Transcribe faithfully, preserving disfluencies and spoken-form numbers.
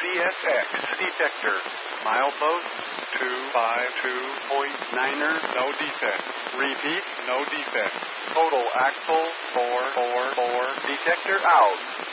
S X detector. Milepost two five two point niner, no defect. Repeat, no defect. Total axle four four four, detector out.